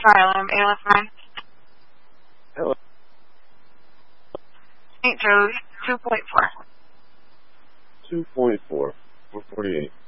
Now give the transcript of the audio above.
Asylum, ALS 9. Hello. St. Joe's, 2.4. 2.4. 448.